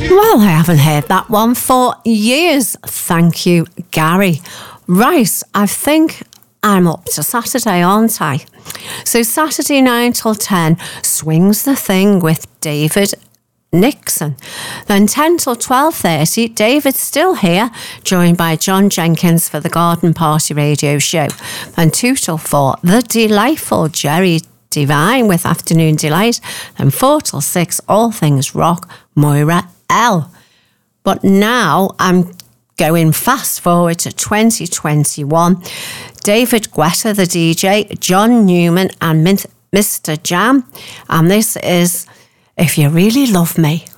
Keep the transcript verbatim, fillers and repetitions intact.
Well, I haven't heard that one for years. Thank you, Gary. Right, I think I'm up to Saturday, aren't I? So Saturday nine till ten, Swings the Thing with David Nixon. Then ten till twelve thirty, David's still here, joined by John Jenkins for the Garden Party radio show. Then two till four, the delightful Jerry Divine with Afternoon Delight. Then four till six, all things rock, Moira L. But now I'm going fast forward to twenty twenty-one. David Guetta, the D J, John Newman and Mister Jam. And this is If You Really Love Me.